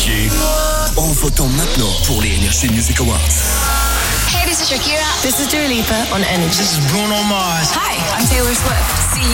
Gauthier en votant maintenant pour les Energy Music Awards. Hey, this is Shakira. This is Dua Lipa on Energy. This is Bruno Mars. Hi, I'm Taylor Swift.